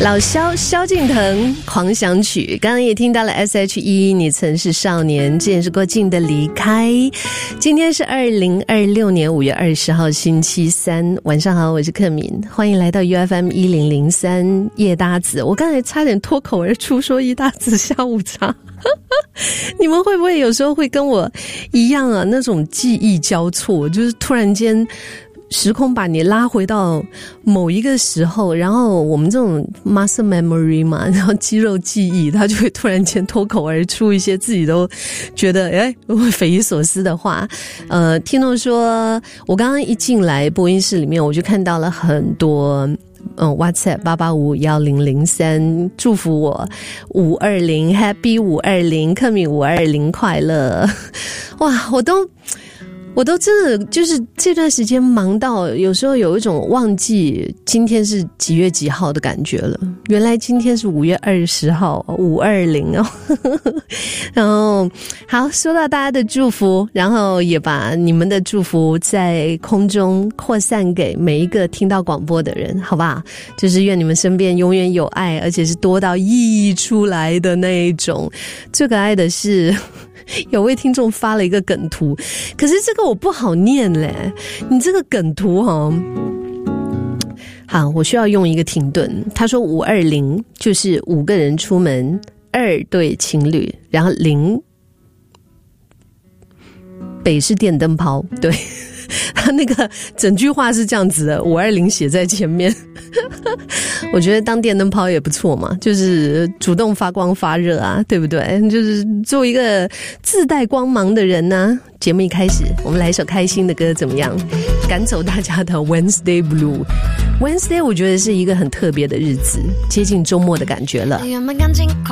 老萧敬腾狂想曲，刚刚也听到了 S.H.E 你曾是少年，这也是郭靖的离开。今天是2026年5月20号星期三，晚上好，我是克敏，欢迎来到 UFM1003 夜搭子。我刚才差点脱口而出说夜搭子下午茶你们会不会有时候会跟我一样啊，那种记忆交错，就是突然间时空把你拉回到某一个时候，然后我们这种 muscle memory 嘛，然后肌肉记忆，它就会突然间脱口而出一些自己都觉得匪夷所思的话。听众说我刚刚一进来播音室里面，我就看到了很多WhatsApp 8851003祝福我520 Happy 520，克敏520快乐。哇，我都真的就是这段时间忙到有时候有一种忘记今天是几月几号的感觉了。原来今天是5月20号520哦。然后好，收到大家的祝福，然后也把你们的祝福在空中扩散给每一个听到广播的人，好吧？就是愿你们身边永远有爱，而且是多到溢出来的那一种。最可爱的是有位听众发了一个梗图，可是这个我不好念嘞，你这个梗图好，我需要用一个停顿。他说520就是5个人出门，2对情侣，然后0北是电灯泡，对。他那个整句话是这样子的，520写在前面。我觉得当电灯泡也不错嘛，就是主动发光发热啊，对不对？就是做一个自带光芒的人呢。节目一开始我们来一首开心的歌怎么样？赶走大家的 Wednesday Blue。 Wednesday 我觉得是一个很特别的日子，接近周末的感觉了。 有没有赶紧